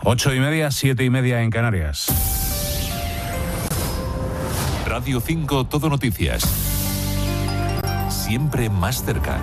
8:30, 7:30 en Canarias. Radio 5 Todo Noticias. Siempre más cerca.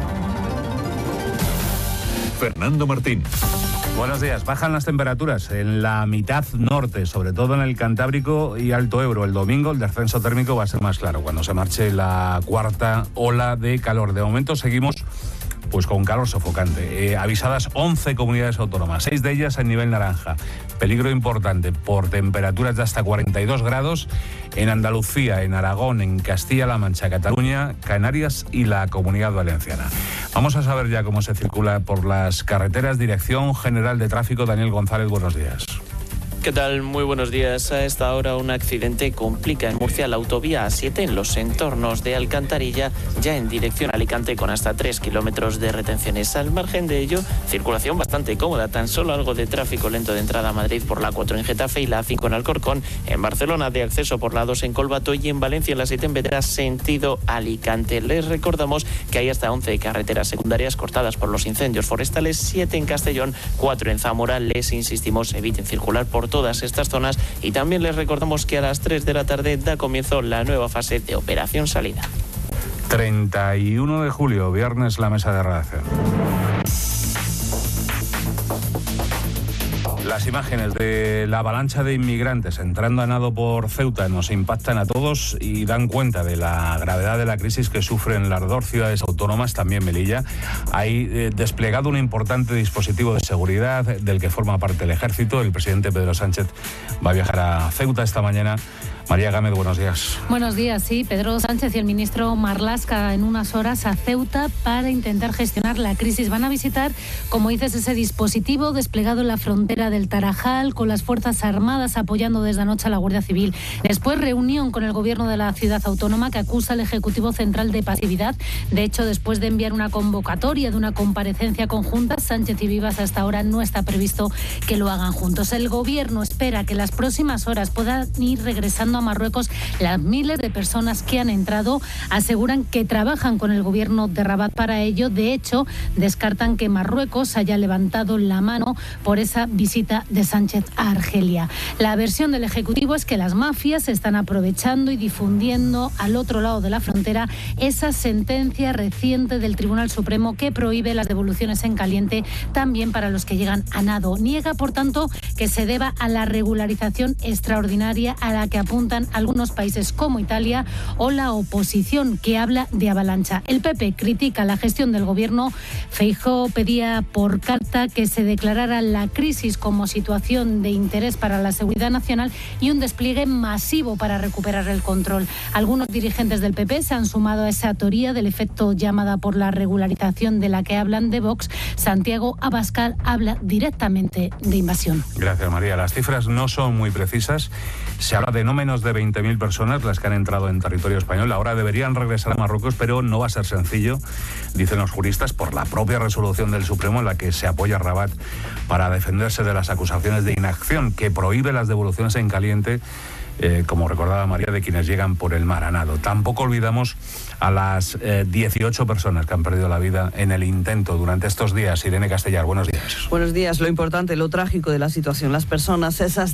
Fernando Martín. Buenos días. Bajan las temperaturas en la mitad norte, sobre todo en el Cantábrico y Alto Ebro. El domingo el descenso térmico va a ser más claro cuando se marche la cuarta ola de calor. De momento seguimos pues con calor sofocante. Avisadas 11 comunidades autónomas, 6 de ellas en nivel naranja. Peligro importante por temperaturas de hasta 42 grados en Andalucía, en Aragón, en Castilla-La Mancha, Cataluña, Canarias y la Comunidad Valenciana. Vamos a saber ya cómo se circula por las carreteras. Dirección General de Tráfico, Daniel González, buenos días. ¿Qué tal? Muy buenos días. A esta hora un accidente complica en Murcia la autovía A7 en los entornos de Alcantarilla, ya en dirección a Alicante con hasta 3 kilómetros de retenciones. Al margen de ello, circulación bastante cómoda, tan solo algo de tráfico lento de entrada a Madrid por la 4 en Getafe y la A5 en Alcorcón, en Barcelona de acceso por la 2 en Colbato y en Valencia la 7 en Vedras sentido Alicante. Les recordamos que hay hasta 11 carreteras secundarias cortadas por los incendios forestales, 7 en Castellón, 4 en Zamora. Les insistimos, eviten circular por todas estas zonas y también les recordamos que a las 3 de la tarde da comienzo la nueva fase de Operación Salida. 31 de julio, viernes, la mesa de redacción. Las imágenes de la avalancha de inmigrantes entrando a nado por Ceuta nos impactan a todos y dan cuenta de la gravedad de la crisis que sufren las dos ciudades autónomas, también Melilla. Hay desplegado un importante dispositivo de seguridad del que forma parte el Ejército. El presidente Pedro Sánchez va a viajar a Ceuta esta mañana. María Gámez, buenos días. Buenos días, sí. Pedro Sánchez y el ministro Marlaska en unas horas a Ceuta para intentar gestionar la crisis. Van a visitar, como dices, ese dispositivo desplegado en la frontera del Tarajal con las Fuerzas Armadas apoyando desde anoche a la Guardia Civil. Después reunión con el gobierno de la ciudad autónoma que acusa al Ejecutivo Central de pasividad. De hecho, después de enviar una convocatoria de una comparecencia conjunta, Sánchez y Vivas hasta ahora no está previsto que lo hagan juntos. El gobierno espera que en las próximas horas puedan ir regresando a Marruecos las miles de personas que han entrado. Aseguran que trabajan con el gobierno de Rabat para ello. De hecho, descartan que Marruecos haya levantado la mano por esa visita de Sánchez a Argelia. La versión del Ejecutivo es que las mafias están aprovechando y difundiendo al otro lado de la frontera esa sentencia reciente del Tribunal Supremo que prohíbe las devoluciones en caliente también para los que llegan a nado. Niega, por tanto, que se deba a la regularización extraordinaria a la que apuntan algunos países como Italia o la oposición, que habla de avalancha. El PP critica la gestión del gobierno. Feijóo pedía por carta que se declarara la crisis como situación de interés para la seguridad nacional y un despliegue masivo para recuperar el control. Algunos dirigentes del PP se han sumado a esa teoría del efecto llamada por la regularización de la que hablan de Vox. Santiago Abascal habla directamente de invasión. Gracias, María. Las cifras no son muy precisas. Se habla de no menos de 20.000 personas las que han entrado en territorio español. Ahora deberían regresar a Marruecos, pero no va a ser sencillo, dicen los juristas, por la propia resolución del Supremo en la que se apoya Rabat para defenderse de las acusaciones de inacción que prohíbe las devoluciones en caliente, como recordaba María, de quienes llegan por el mar a nado. Tampoco olvidamos a las 18 personas que han perdido la vida en el intento durante estos días. Irene Castellar, buenos días. Buenos días. Lo importante, lo trágico de la situación, las personas, esos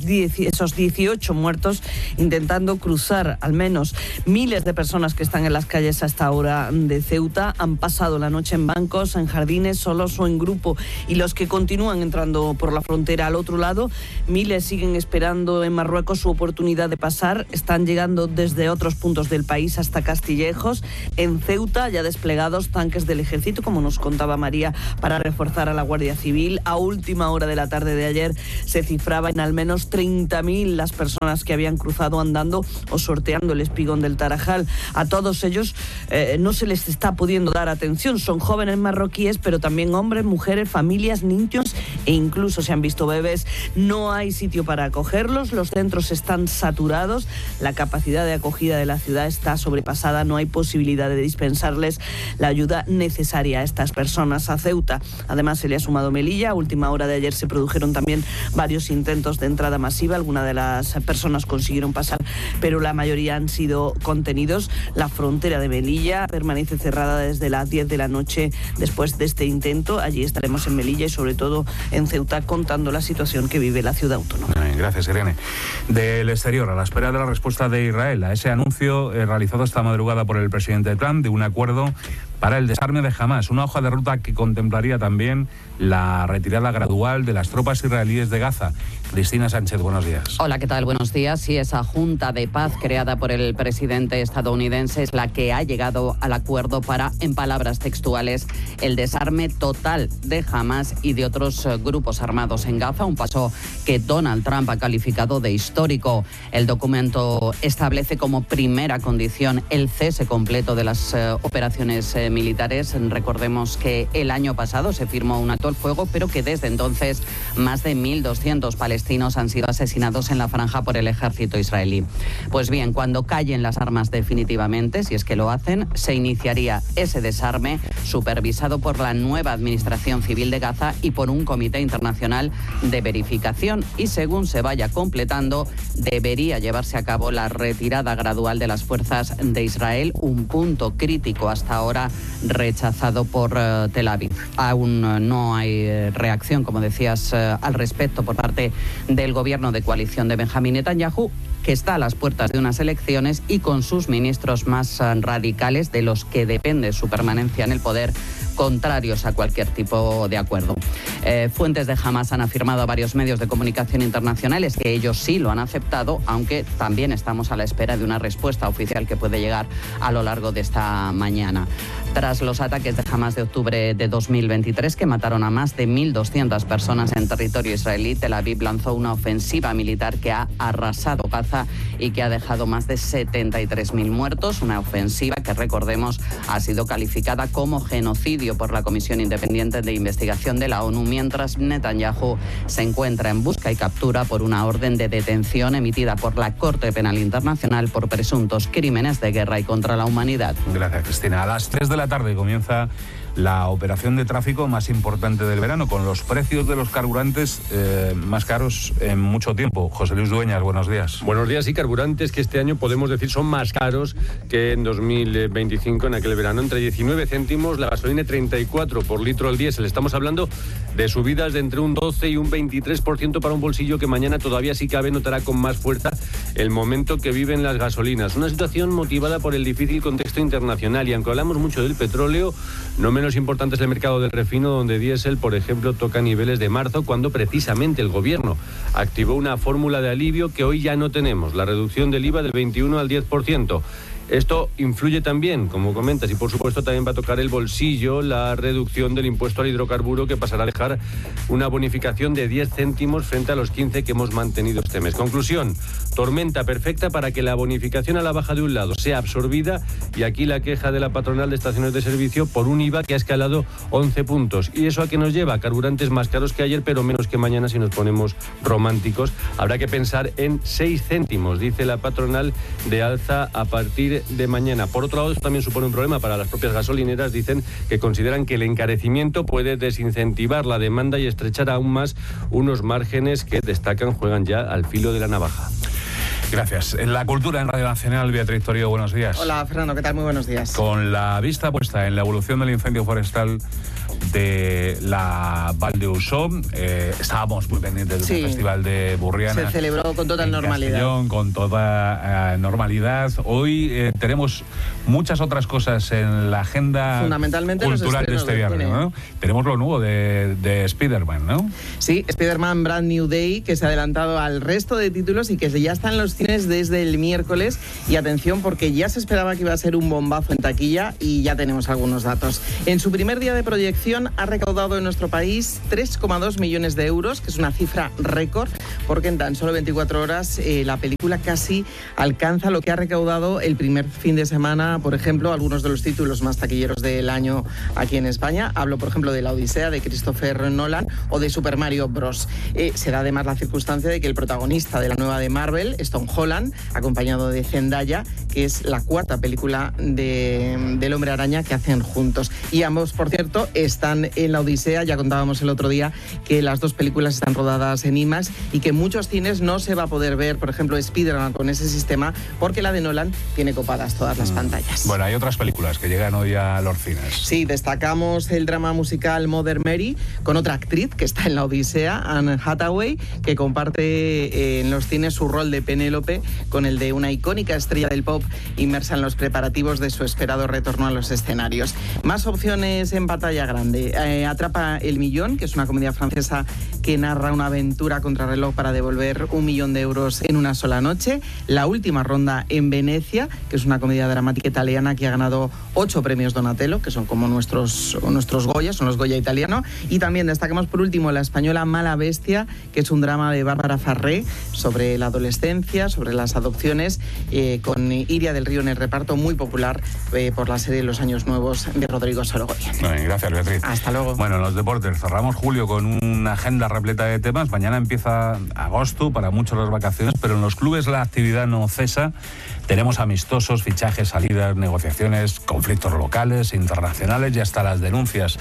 18 muertos intentando cruzar, al menos miles de personas que están en las calles a esta hora de Ceuta, han pasado la noche en bancos, en jardines, solos o en grupo, y los que continúan entrando por la frontera al otro lado, miles siguen esperando en Marruecos su oportunidad de pasar. Están llegando desde otros puntos del país hasta Castillejos. En Ceuta ya desplegados tanques del ejército, como nos contaba María, para reforzar a la Guardia Civil. A última hora de la tarde de ayer se cifraba en al menos 30.000 las personas que habían cruzado andando o sorteando el espigón del Tarajal. A todos ellos no se les está pudiendo dar atención. Son jóvenes marroquíes, pero también hombres, mujeres, familias, niños e incluso se han visto bebés. No hay sitio para acogerlos, los centros están saturados, la capacidad de acogida de la ciudad está sobrepasada, no hay posibilidad de dispensarles la ayuda necesaria a estas personas. A Ceuta, además, se le ha sumado Melilla. A última hora de ayer se produjeron también varios intentos de entrada masiva. Algunas de las personas consiguieron pasar, pero la mayoría han sido contenidos. La frontera de Melilla permanece cerrada desde las 10 de la noche después de este intento. Allí estaremos en Melilla y sobre todo en en Ceuta, contando la situación que vive la ciudad autónoma. Gracias, Irene. Del exterior, a la espera de la respuesta de Israel a ese anuncio realizado esta madrugada por el presidente Trump de un acuerdo para el desarme de Hamás, una hoja de ruta que contemplaría también la retirada gradual de las tropas israelíes de Gaza. Cristina Sánchez, buenos días. Hola, ¿qué tal? Buenos días. Sí, esa Junta de Paz creada por el presidente estadounidense es la que ha llegado al acuerdo para, en palabras textuales, el desarme total de Hamás y de otros grupos armados en Gaza, un paso que Donald Trump ha calificado de histórico. El documento establece como primera condición el cese completo de las operaciones militares. Recordemos que el año pasado se firmó un alto el fuego, pero que desde entonces más de 1.200 palestinos han sido asesinados en la franja por el ejército israelí. Pues bien, cuando callen las armas definitivamente, si es que lo hacen, se iniciaría ese desarme supervisado por la nueva Administración Civil de Gaza y por un comité internacional de verificación, y según se vaya completando, debería llevarse a cabo la retirada gradual de las fuerzas de Israel, un punto crítico hasta ahora rechazado por Tel Aviv. Aún no hay reacción, como decías, al respecto por parte del gobierno de coalición de Benjamín Netanyahu, que está a las puertas de unas elecciones y con sus ministros más radicales, de los que depende su permanencia en el poder, contrarios a cualquier tipo de acuerdo. Fuentes de Hamás han afirmado a varios medios de comunicación internacionales que ellos sí lo han aceptado, aunque también estamos a la espera de una respuesta oficial que puede llegar a lo largo de esta mañana. Tras los ataques de Hamás de octubre de 2023, que mataron a más de 1.200 personas en territorio israelí, Tel Aviv lanzó una ofensiva militar que ha arrasado Gaza y que ha dejado más de 73.000 muertos, una ofensiva que, recordemos, ha sido calificada como genocidio por la Comisión Independiente de Investigación de la ONU, mientras Netanyahu se encuentra en busca y captura por una orden de detención emitida por la Corte Penal Internacional por presuntos crímenes de guerra y contra la humanidad. Gracias, Cristina. A las 3 de la tarde comienza la operación de tráfico más importante del verano, con los precios de los carburantes más caros en mucho tiempo. José Luis Dueñas, buenos días. Buenos días. Y carburantes que este año podemos decir son más caros que en 2025, en aquel verano. Entre 19 céntimos la gasolina, 34 por litro el diésel. Estamos hablando de subidas de entre un 12 y un 23% para un bolsillo que mañana todavía, si cabe, notará con más fuerza el momento que viven las gasolinas. Una situación motivada por el difícil contexto internacional. Y aunque hablamos mucho del petróleo, no menos importante es el mercado del refino, donde diésel, por ejemplo, toca niveles de marzo, cuando precisamente el gobierno activó una fórmula de alivio que hoy ya no tenemos, la reducción del IVA del 21 al 10%. Esto influye también, como comentas, y por supuesto también va a tocar el bolsillo la reducción del impuesto al hidrocarburo, que pasará a dejar una bonificación de 10 céntimos frente a los 15 que hemos mantenido este mes. Conclusión, tormenta perfecta para que la bonificación a la baja de un lado sea absorbida, y aquí la queja de la patronal de estaciones de servicio por un IVA que ha escalado 11 puntos. ¿Y eso a qué nos lleva? Carburantes más caros que ayer, pero menos que mañana si nos ponemos románticos. Habrá que pensar en 6 céntimos, dice la patronal, de alza a partir de mañana. Por otro lado, esto también supone un problema para las propias gasolineras. Dicen que consideran que el encarecimiento puede desincentivar la demanda y estrechar aún más unos márgenes que, destacan, juegan ya al filo de la navaja. Gracias. En la cultura, en Radio Nacional, Beatriz Torío, buenos días. Hola, Fernando, ¿qué tal? Muy buenos días. Con la vista puesta en la evolución del incendio forestal de la Val de Uso, estábamos muy pendientes del Festival de Burriana. Se celebró con total normalidad. Castellón, con toda normalidad. Hoy tenemos muchas otras cosas en la agenda fundamentalmente cultural de este viernes, ¿no? Tenemos lo nuevo de Spider-Man, ¿no? Sí, Spider-Man Brand New Day, que se ha adelantado al resto de títulos y que ya está en los cines desde el miércoles. Y atención, porque ya se esperaba que iba a ser un bombazo en taquilla y ya tenemos algunos datos. En su primer día de proyección ha recaudado en nuestro país 3,2 millones de euros, que es una cifra récord, porque en tan solo 24 horas la película casi alcanza lo que ha recaudado el primer fin de semana, por ejemplo, algunos de los títulos más taquilleros del año aquí en España. Hablo, por ejemplo, de La Odisea, de Christopher Nolan, o de Super Mario Bros. Se da además la circunstancia de que el protagonista de la nueva de Marvel es Tom Holland, acompañado de Zendaya, que es la cuarta película del Hombre Araña que hacen juntos. Y ambos, por cierto, están en la Odisea. Ya contábamos el otro día que las dos películas están rodadas en IMAX y que en muchos cines no se va a poder ver, por ejemplo, Spider-Man con ese sistema, porque la de Nolan tiene copadas todas las pantallas. Bueno, hay otras películas que llegan hoy a los cines. Sí, destacamos el drama musical Mother Mary con otra actriz que está en la Odisea, Anne Hathaway, que comparte en los cines su rol de Penélope con el de una icónica estrella del pop inmersa en los preparativos de su esperado retorno a los escenarios. Más opciones en pantalla grande. Atrapa el millón, que es una comedia francesa que narra una aventura contrarreloj para devolver 1 millón de euros en una sola noche. La última ronda en Venecia, que es una comedia dramática italiana que ha ganado 8 premios Donatello, que son como nuestros Goya, son los Goya italianos. Y también destacamos por último la española Mala Bestia, que es un drama de Bárbara Farré sobre la adolescencia, sobre las adopciones, con Iria del Río en el reparto, muy popular por la serie Los Años Nuevos de Rodrigo Sorogoyen. Bueno, gracias, Beatriz. Hasta luego. Bueno, en los deportes cerramos julio con una agenda repleta de temas. Mañana empieza agosto, para muchos las vacaciones, pero en los clubes la actividad no cesa. Tenemos amistosos, fichajes, salidas, negociaciones, conflictos locales, internacionales y hasta las denuncias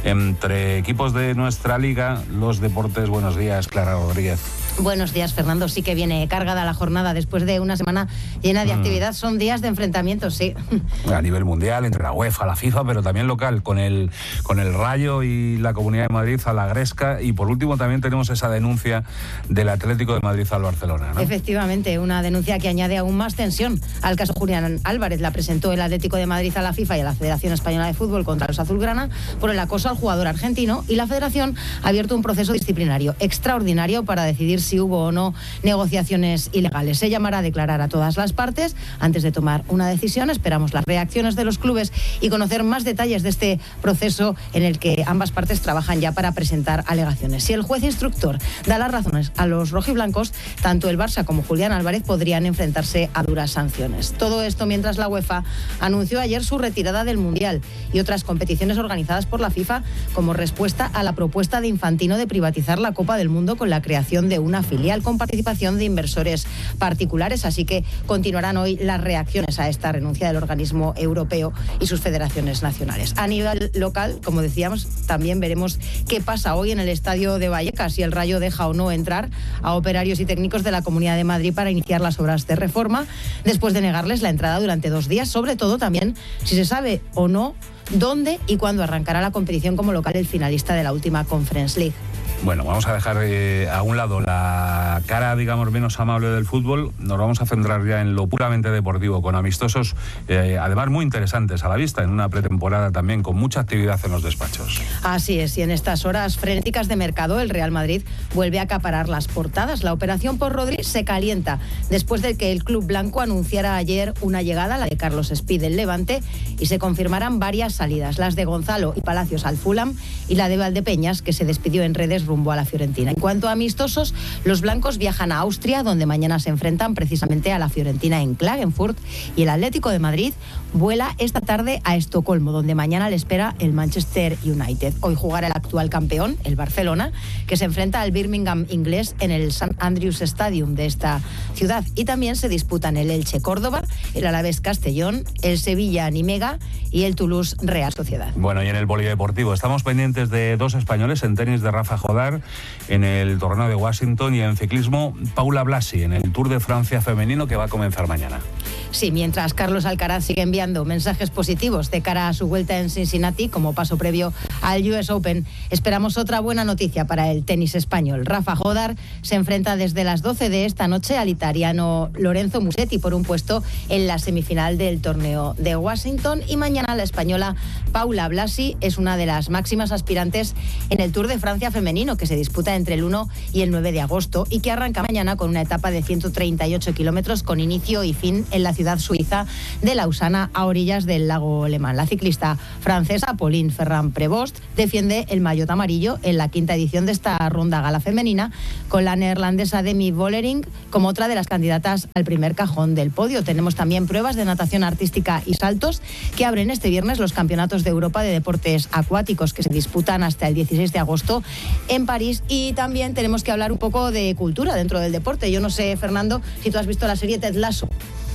entre equipos de nuestra liga. Los deportes, buenos días, Clara Rodríguez. Buenos días, Fernando. Sí que viene cargada la jornada después de una semana llena de actividad. Son días de enfrentamientos, sí. A nivel mundial, entre la UEFA, la FIFA, pero también local, con el Rayo y la Comunidad de Madrid a la Gresca. Y por último también tenemos esa denuncia del Atlético de Madrid al Barcelona, ¿no? Efectivamente, una denuncia que añade aún más tensión al caso Julián Álvarez. La presentó el Atlético de Madrid a la FIFA y a la Federación Española de Fútbol contra los azulgrana por el acoso al jugador argentino, y la Federación ha abierto un proceso disciplinario extraordinario para decidir si hubo o no negociaciones ilegales. Se llamará a declarar a todas las partes antes de tomar una decisión. Esperamos las reacciones de los clubes y conocer más detalles de este proceso en el que ambas partes trabajan ya para presentar alegaciones. Si el juez instructor da las razones a los rojiblancos, tanto el Barça como Julián Álvarez podrían enfrentarse a duras sanciones. Todo esto mientras la UEFA anunció ayer su retirada del Mundial y otras competiciones organizadas por la FIFA como respuesta a la propuesta de Infantino de privatizar la Copa del Mundo con la creación de una filial con participación de inversores particulares. Así que continuarán hoy las reacciones a esta renuncia del organismo europeo y sus federaciones nacionales. A nivel local, como decíamos, también veremos qué pasa hoy en el estadio de Vallecas, si el Rayo deja o no entrar a operarios y técnicos de la Comunidad de Madrid para iniciar las obras de reforma, después de negarles la entrada durante 2 días, sobre todo también si se sabe o no dónde y cuándo arrancará la competición como local el finalista de la última Conference League. Bueno, vamos a dejar a un lado la cara, digamos, menos amable del fútbol. Nos vamos a centrar ya en lo puramente deportivo, con amistosos, además muy interesantes a la vista, en una pretemporada también con mucha actividad en los despachos. Así es, y en estas horas frenéticas de mercado, el Real Madrid vuelve a acaparar las portadas. La operación por Rodri se calienta después de que el club blanco anunciara ayer una llegada, la de Carlos Espí del Levante, y se confirmaran varias salidas, las de Gonzalo y Palacios al Fulham y la de Valdepeñas, que se despidió en redes rumbo a la Fiorentina. En cuanto a amistosos, los blancos viajan a Austria, donde mañana se enfrentan precisamente a la Fiorentina en Klagenfurt, y el Atlético de Madrid vuela esta tarde a Estocolmo, donde mañana le espera el Manchester United. Hoy jugará el actual campeón, el Barcelona, que se enfrenta al Birmingham inglés en el St. Andrews Stadium de esta ciudad. Y también se disputan el Elche Córdoba, el Alavés Castellón, el Sevilla Nimega y el Toulouse Real Sociedad. Bueno, y en el polideportivo estamos pendientes de 2 españoles: en tenis de Rafa Jodar en el torneo de Washington, y en ciclismo Paula Blasi en el Tour de Francia femenino, que va a comenzar mañana. Sí, mientras Carlos Alcaraz sigue enviando mensajes positivos de cara a su vuelta en Cincinnati como paso previo al US Open, esperamos otra buena noticia para el tenis español. Rafa Jodar se enfrenta desde las 12 de esta noche al italiano Lorenzo Musetti por un puesto en la semifinal del torneo de Washington, y mañana la española Paula Blasi es una de las máximas aspirantes en el Tour de Francia femenino, que se disputa entre el 1 y el 9 de agosto y que arranca mañana con una etapa de 138 kilómetros con inicio y fin en la ciudad suiza de Lausana, a orillas del lago Le Mans. La ciclista francesa Pauline Ferrand-Prévost defiende el maillot amarillo en la 5ª edición de esta ronda gala femenina, con la neerlandesa Demi Vollering como otra de las candidatas al primer cajón del podio. Tenemos también pruebas de natación artística y saltos que abren este viernes los campeonatos de Europa de deportes acuáticos, que se disputan hasta el 16 de agosto en París. Y también tenemos que hablar un poco de cultura dentro del deporte. Yo no sé, Fernando, si tú has visto la serie Ted Lasso.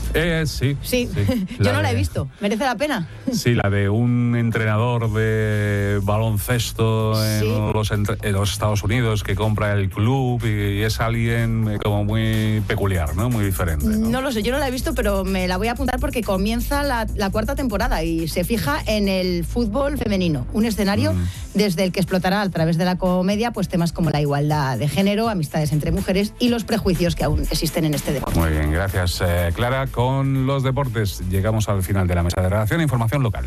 Sí. Yo no la he visto. ¿Merece la pena? Sí, la de un entrenador de baloncesto en los Estados Unidos que compra el club y es alguien como muy peculiar, ¿no? Muy diferente, ¿no? No lo sé, yo no la he visto, pero me la voy a apuntar porque comienza la cuarta temporada y se fija en el fútbol femenino. Un escenario desde el que explotará a través de la comedia pues temas como la igualdad de género, amistades entre mujeres y los prejuicios que aún existen en este deporte. Muy bien, gracias, Clara. Con los deportes llegamos al final de la mesa de redacción. Información local.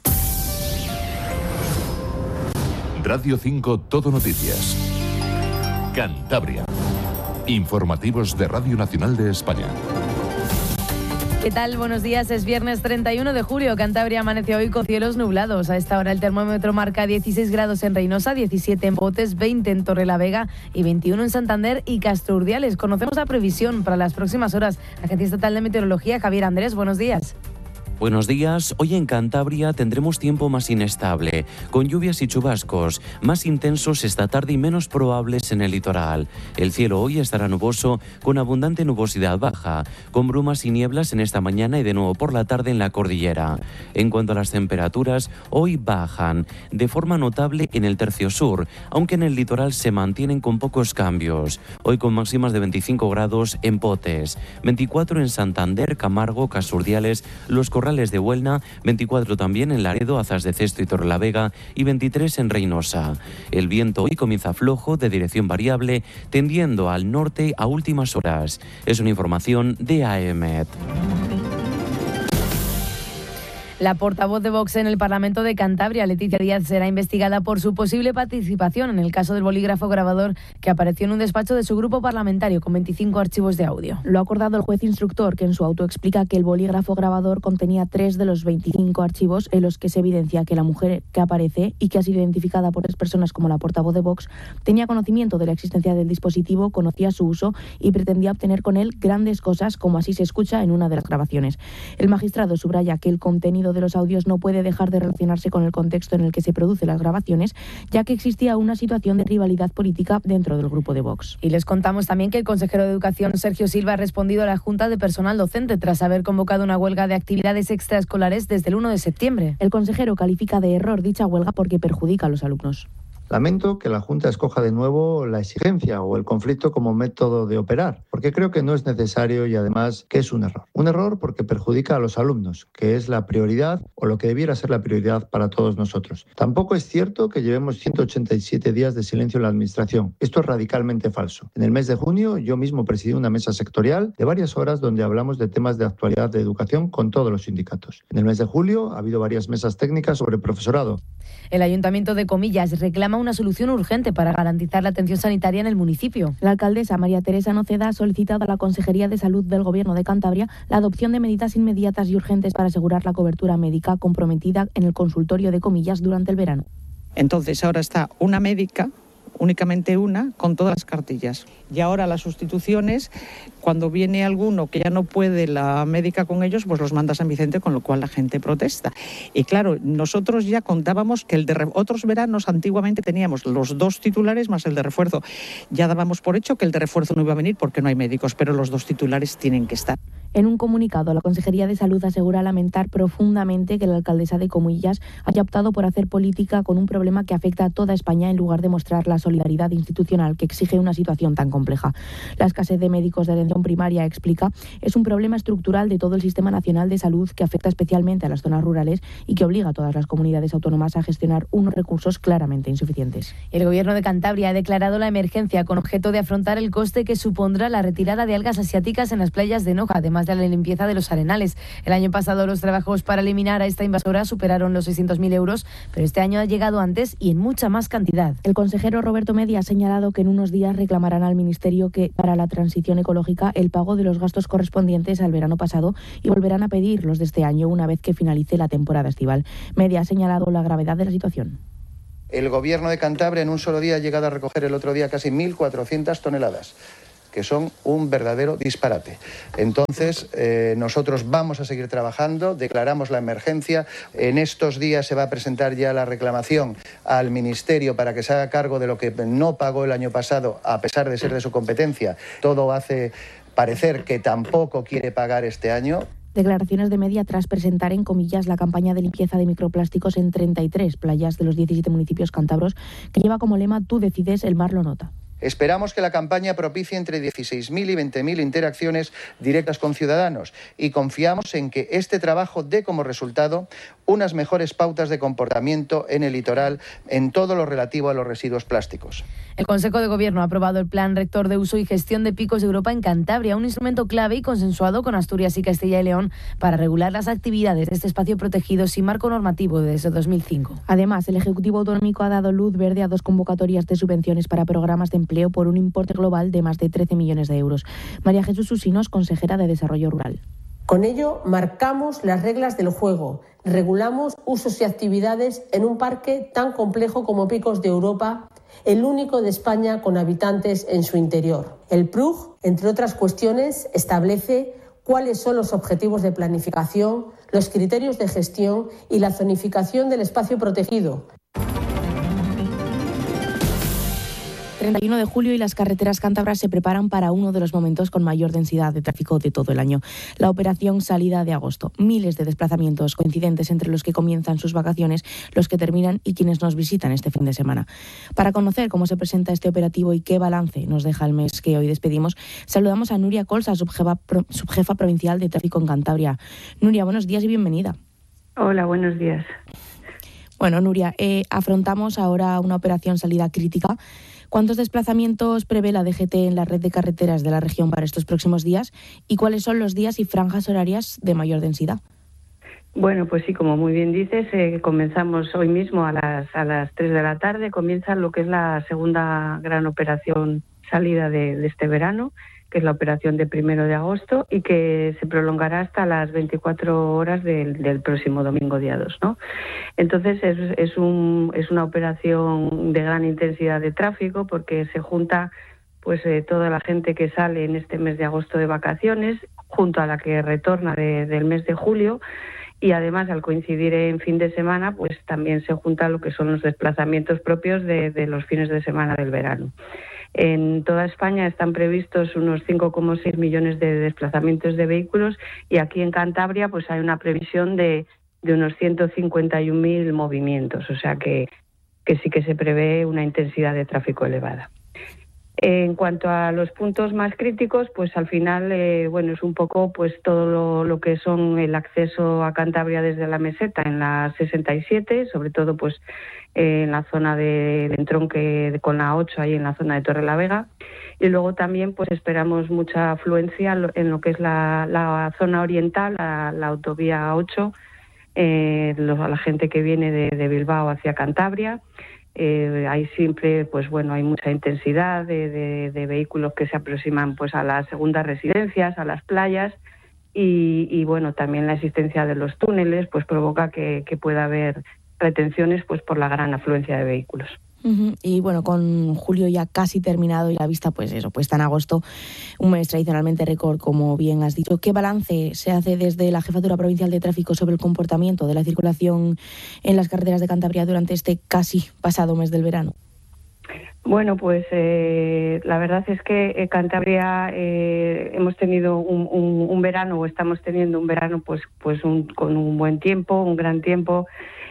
Radio 5 Todo Noticias. Cantabria. Informativos de Radio Nacional de España. ¿Qué tal? Buenos días. Es viernes 31 de julio. Cantabria amanece hoy con cielos nublados. A esta hora el termómetro marca 16 grados en Reynosa, 17 en Botes, 20 en Torrelavega y 21 en Santander y Castro Urdiales. Conocemos la previsión para las próximas horas. Agencia Estatal de Meteorología, Javier Andrés, buenos días. Buenos días. Hoy en Cantabria tendremos tiempo más inestable, con lluvias y chubascos, más intensos esta tarde y menos probables en el litoral. El cielo hoy estará nuboso, con abundante nubosidad baja, con brumas y nieblas en esta mañana y de nuevo por la tarde en la cordillera. En cuanto a las temperaturas, hoy bajan de forma notable en el tercio sur, aunque en el litoral se mantienen con pocos cambios. Hoy con máximas de 25 grados en Potes, 24 en Santander, Camargo, Castro Urdiales, Los Corrales de Huelna, 24 también en Laredo, Azas de Cesto y Torrelavega y 23 en Reynosa. El viento hoy comienza flojo, de dirección variable, tendiendo al norte a últimas horas. Es una información de AEMET. La portavoz de Vox en el Parlamento de Cantabria, Leticia Díaz, será investigada por su posible participación en el caso del bolígrafo grabador que apareció en un despacho de su grupo parlamentario con 25 archivos de audio. Lo ha acordado el juez instructor, que en su auto explica que el bolígrafo grabador contenía 3 de los 25 archivos en los que se evidencia que la mujer que aparece y que ha sido identificada por 3 personas como la portavoz de Vox tenía conocimiento de la existencia del dispositivo, conocía su uso y pretendía obtener con él grandes cosas, como así se escucha en una de las grabaciones. El magistrado subraya que el contenido de los audios no puede dejar de relacionarse con el contexto en el que se producen las grabaciones, ya que existía una situación de rivalidad política dentro del grupo de Vox. Y les contamos también que el consejero de Educación, Sergio Silva, ha respondido a la Junta de Personal Docente tras haber convocado una huelga de actividades extraescolares desde el 1 de septiembre. El consejero califica de error dicha huelga porque perjudica a los alumnos. Lamento que la Junta escoja de nuevo la exigencia o el conflicto como método de operar, porque creo que no es necesario y además que es un error. Un error porque perjudica a los alumnos, que es la prioridad o lo que debiera ser la prioridad para todos nosotros. Tampoco es cierto que llevemos 187 días de silencio en la Administración. Esto es radicalmente falso. En el mes de junio yo mismo presidí una mesa sectorial de varias horas donde hablamos de temas de actualidad de educación con todos los sindicatos. En el mes de julio ha habido varias mesas técnicas sobre profesorado. El Ayuntamiento de Comillas reclama una solución urgente para garantizar la atención sanitaria en el municipio. La alcaldesa María Teresa Noceda ha solicitado a la Consejería de Salud del Gobierno de Cantabria la adopción de medidas inmediatas y urgentes para asegurar la cobertura médica comprometida en el consultorio de Comillas durante el verano. Entonces ahora está una médica, únicamente una, con todas las cartillas. Y ahora las sustituciones, cuando viene alguno que ya no puede la médica con ellos, pues los manda a San Vicente, con lo cual la gente protesta. Y claro, nosotros ya contábamos que otros veranos antiguamente teníamos los 2 titulares más el de refuerzo. Ya dábamos por hecho que el de refuerzo no iba a venir porque no hay médicos, pero los 2 titulares tienen que estar. En un comunicado, la Consejería de Salud asegura lamentar profundamente que la alcaldesa de Comillas haya optado por hacer política con un problema que afecta a toda España en lugar de mostrar la solidaridad institucional que exige una situación tan compleja. La escasez de médicos de atención primaria, explica, es un problema estructural de todo el Sistema Nacional de Salud que afecta especialmente a las zonas rurales y que obliga a todas las comunidades autónomas a gestionar unos recursos claramente insuficientes. El Gobierno de Cantabria ha declarado la emergencia con objeto de afrontar el coste que supondrá la retirada de algas asiáticas en las playas de Noja, además de la limpieza de los arenales. El año pasado los trabajos para eliminar a esta invasora superaron los 600.000 euros, pero este año ha llegado antes y en mucha más cantidad. El consejero Roberto Media ha señalado que en unos días reclamarán al Ministerio que para la transición ecológica el pago de los gastos correspondientes al verano pasado y volverán a pedir los de este año una vez que finalice la temporada estival. Media ha señalado la gravedad de la situación. El Gobierno de Cantabria en un solo día ha llegado a recoger el otro día casi 1.400 toneladas. Que son un verdadero disparate. Entonces, nosotros vamos a seguir trabajando, declaramos la emergencia. En estos días se va a presentar ya la reclamación al Ministerio para que se haga cargo de lo que no pagó el año pasado, a pesar de ser de su competencia. Todo hace parecer que tampoco quiere pagar este año. Declaraciones de Media tras presentar, en comillas, la campaña de limpieza de microplásticos en 33 playas de los 17 municipios cántabros, que lleva como lema "Tú decides, el mar lo nota". Esperamos que la campaña propicie entre 16.000 y 20.000 interacciones directas con ciudadanos y confiamos en que este trabajo dé como resultado unas mejores pautas de comportamiento en el litoral en todo lo relativo a los residuos plásticos. El Consejo de Gobierno ha aprobado el Plan Rector de Uso y Gestión de Picos de Europa en Cantabria, un instrumento clave y consensuado con Asturias y Castilla y León para regular las actividades de este espacio protegido sin marco normativo desde 2005. Además, el Ejecutivo Autonómico ha dado luz verde a 2 convocatorias de subvenciones para programas de empleo por un importe global de más de 13 millones de euros. María Jesús Usinos, consejera de Desarrollo Rural. Con ello marcamos las reglas del juego, regulamos usos y actividades en un parque tan complejo como Picos de Europa, el único de España con habitantes en su interior. El PRUG, entre otras cuestiones, establece cuáles son los objetivos de planificación, los criterios de gestión y la zonificación del espacio protegido. 31 de julio y las carreteras cántabras se preparan para uno de los momentos con mayor densidad de tráfico de todo el año. La operación Salida de Agosto. Miles de desplazamientos coincidentes entre los que comienzan sus vacaciones, los que terminan y quienes nos visitan este fin de semana. Para conocer cómo se presenta este operativo y qué balance nos deja el mes que hoy despedimos, saludamos a Nuria Colsa, subjefa provincial de tráfico en Cantabria. Nuria, buenos días y bienvenida. Hola, buenos días. Bueno, Nuria, afrontamos ahora una operación Salida crítica. ¿Cuántos desplazamientos prevé la DGT en la red de carreteras de la región para estos próximos días? ¿Y cuáles son los días y franjas horarias de mayor densidad? Bueno, pues sí, como muy bien dices, comenzamos hoy mismo a las 3 de la tarde. Comienza lo que es la segunda gran operación salida de este verano, que es la operación de 1 de agosto y que se prolongará hasta las 24 horas del próximo domingo, día 2, ¿no? Entonces es una operación de gran intensidad de tráfico porque se junta pues toda la gente que sale en este mes de agosto de vacaciones junto a la que retorna del mes de julio, y además al coincidir en fin de semana pues también se junta lo que son los desplazamientos propios de los fines de semana del verano. En toda España están previstos unos 5,6 millones de desplazamientos de vehículos y aquí en Cantabria pues hay una previsión de unos 151.000 movimientos, o sea que sí que se prevé una intensidad de tráfico elevada. En cuanto a los puntos más críticos, pues al final, es un poco pues todo lo que son el acceso a Cantabria desde la meseta en la 67, sobre todo pues en la zona del entronque con la 8, ahí en la zona de Torrelavega. Y luego también pues esperamos mucha afluencia en lo que es la zona oriental, la autovía 8, a la gente que viene de Bilbao hacia Cantabria. Hay siempre, pues bueno, hay mucha intensidad de vehículos que se aproximan pues a las segundas residencias, a las playas y bueno, también la existencia de los túneles pues provoca que pueda haber retenciones pues por la gran afluencia de vehículos. Y bueno, con julio ya casi terminado y la vista pues está en agosto, un mes tradicionalmente récord, como bien has dicho. ¿Qué balance se hace desde la Jefatura Provincial de Tráfico sobre el comportamiento de la circulación en las carreteras de Cantabria durante este casi pasado mes del verano? Bueno, pues la verdad es que Cantabria hemos tenido un verano, o estamos teniendo un verano pues con un buen tiempo, un gran tiempo,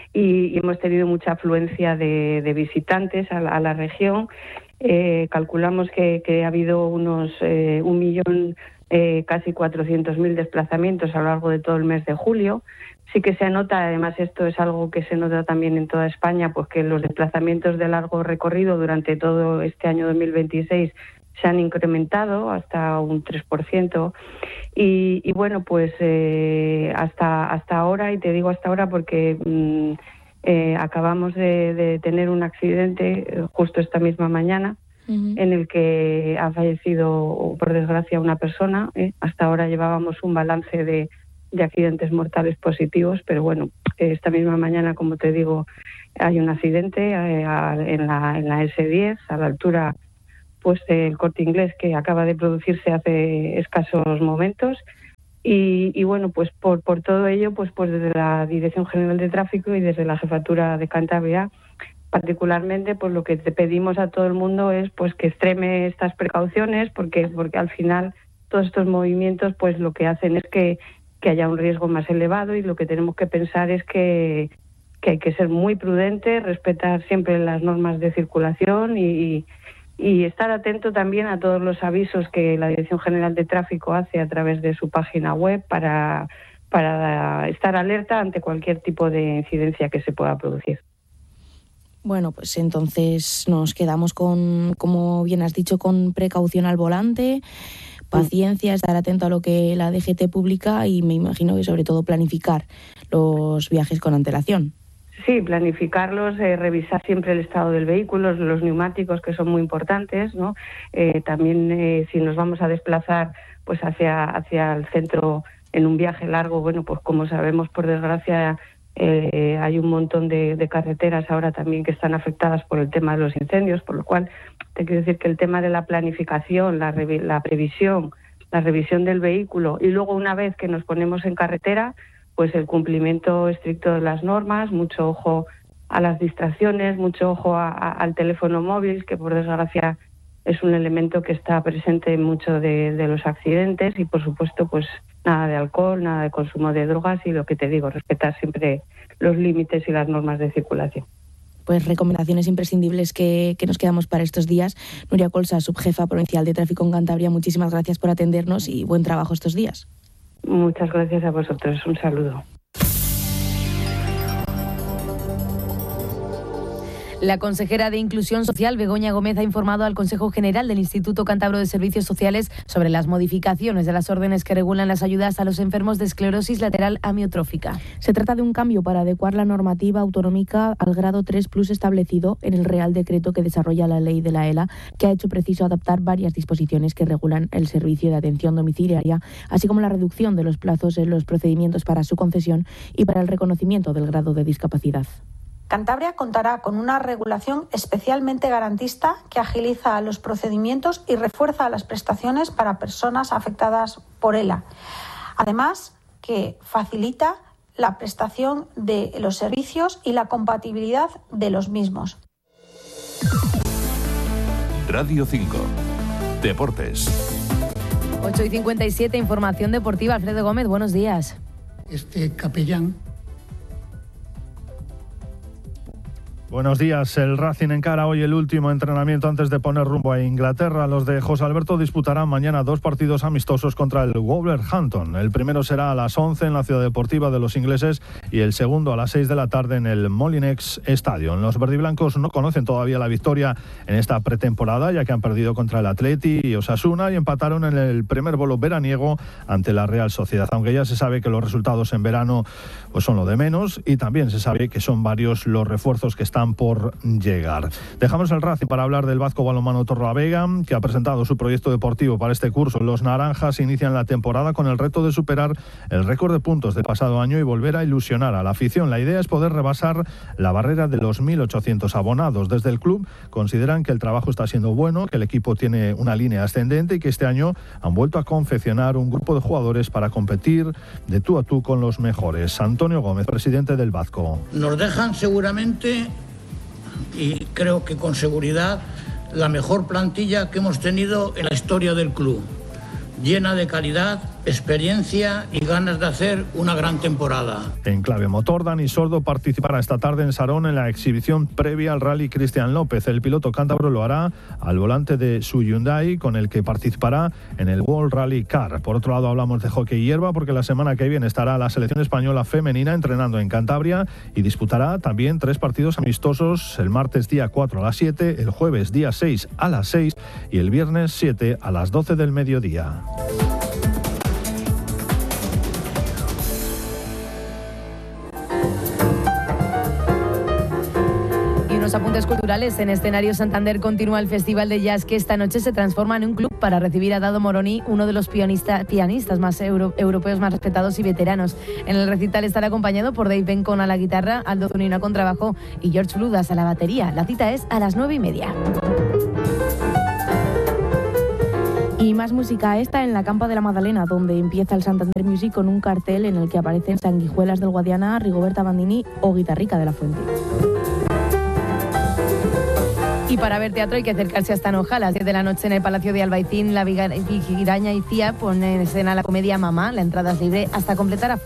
y hemos tenido mucha afluencia de visitantes a la región. Calculamos que ha habido unos 1 millón, casi 400.000 desplazamientos a lo largo de todo el mes de julio. Sí que se nota, además esto es algo que se nota también en toda España, pues que los desplazamientos de largo recorrido durante todo este año 2026 se han incrementado hasta un 3%. Y bueno, pues hasta ahora, y te digo hasta ahora porque acabamos de tener un accidente justo esta misma mañana, en el que ha fallecido, por desgracia, una persona. Hasta ahora llevábamos un balance de accidentes mortales positivos, pero bueno, esta misma mañana, como te digo, hay un accidente en la S10, a la altura pues del Corte Inglés, que acaba de producirse hace escasos momentos. Y bueno, pues por todo ello, pues desde la Dirección General de Tráfico y desde la Jefatura de Cantabria, particularmente, pues lo que te pedimos a todo el mundo es pues que extreme estas precauciones, porque al final todos estos movimientos pues lo que hacen es que haya un riesgo más elevado, y lo que tenemos que pensar es que hay que ser muy prudente, respetar siempre las normas de circulación y estar atento también a todos los avisos que la Dirección General de Tráfico hace a través de su página web para estar alerta ante cualquier tipo de incidencia que se pueda producir. Bueno, pues entonces nos quedamos con, como bien has dicho, con precaución al volante, paciencia, estar atento a lo que la DGT publica y me imagino que sobre todo planificar los viajes con antelación. Sí, planificarlos, revisar siempre el estado del vehículo, los neumáticos, que son muy importantes, ¿no? También si nos vamos a desplazar pues hacia el centro en un viaje largo, bueno, pues como sabemos, por desgracia, hay un montón de carreteras ahora también que están afectadas por el tema de los incendios, por lo cual te quiero decir que el tema de la planificación, la previsión, la revisión del vehículo y luego una vez que nos ponemos en carretera, pues el cumplimiento estricto de las normas, mucho ojo a las distracciones, mucho ojo al teléfono móvil, que por desgracia es un elemento que está presente en muchos de los accidentes, y por supuesto pues nada de alcohol, nada de consumo de drogas y lo que te digo, respetar siempre los límites y las normas de circulación. Pues recomendaciones imprescindibles que nos quedamos para estos días. Nuria Colsa, subjefa provincial de tráfico en Cantabria, muchísimas gracias por atendernos y buen trabajo estos días. Muchas gracias a vosotros, un saludo. La consejera de Inclusión Social, Begoña Gómez, ha informado al Consejo General del Instituto Cántabro de Servicios Sociales sobre las modificaciones de las órdenes que regulan las ayudas a los enfermos de esclerosis lateral amiotrófica. Se trata de un cambio para adecuar la normativa autonómica al grado 3+ establecido en el Real Decreto que desarrolla la ley de la ELA, que ha hecho preciso adaptar varias disposiciones que regulan el servicio de atención domiciliaria, así como la reducción de los plazos en los procedimientos para su concesión y para el reconocimiento del grado de discapacidad. Cantabria contará con una regulación especialmente garantista que agiliza los procedimientos y refuerza las prestaciones para personas afectadas por ELA. Además, que facilita la prestación de los servicios y la compatibilidad de los mismos. Radio 5. Deportes. 8:57, información deportiva. Alfredo Gómez, buenos días. Este capellán. Buenos días. El Racing encara hoy el último entrenamiento antes de poner rumbo a Inglaterra. Los de José Alberto disputarán mañana 2 partidos amistosos contra el Wolverhampton. El primero será a las 11 en la Ciudad Deportiva de los ingleses y el segundo a las 6 de la tarde en el Molinex Stadium. Los verdiblancos no conocen todavía la victoria en esta pretemporada, ya que han perdido contra el Atleti y Osasuna y empataron en el primer bolo veraniego ante la Real Sociedad. Aunque ya se sabe que los resultados en verano pues son lo de menos, y también se sabe que son varios los refuerzos que están por llegar. Dejamos el Racing para hablar del Vasco Balonmano Torrelavega, que ha presentado su proyecto deportivo para este curso. Los naranjas inician la temporada con el reto de superar el récord de puntos del pasado año y volver a ilusionar a la afición. La idea es poder rebasar la barrera de los 1.800 abonados. Desde el club consideran que el trabajo está siendo bueno, que el equipo tiene una línea ascendente y que este año han vuelto a confeccionar un grupo de jugadores para competir de tú a tú con los mejores. Antonio Gómez, presidente del Vasco. Nos dejan seguramente, y creo que con seguridad, la mejor plantilla que hemos tenido en la historia del club, llena de calidad, experiencia y ganas de hacer una gran temporada. En clave motor, Dani Sordo participará esta tarde en Sarón en la exhibición previa al Rally Cristian López. El piloto cántabro lo hará al volante de su Hyundai, con el que participará en el World Rally Car. Por otro lado, hablamos de hockey hierba, porque la semana que viene estará la selección española femenina entrenando en Cantabria y disputará también 3 partidos amistosos: el martes día 4 a las 7, el jueves día 6 a las 6 y el viernes 7 a las 12 del mediodía. Apuntes culturales. En Escenario Santander continúa el Festival de Jazz, que esta noche se transforma en un club para recibir a Dado Moroni, uno de los pianistas más europeos más respetados y veteranos. En el recital estará acompañado por Dave Bencon a la guitarra, Aldo Zunino a contrabajo y George Bludas a la batería. La cita es a las 9:30. Y más música esta en la Campa de la Magdalena, donde empieza el Santander Music con un cartel en el que aparecen Sanguijuelas del Guadiana, Rigoberta Bandini o Guitarrica de la Fuente. Y para ver teatro hay que acercarse hasta Noja. A las 10 de la noche en el Palacio de Albaicín, la Vigiraña y Cía ponen en escena la comedia Mamá. La entrada es libre hasta completar aforo.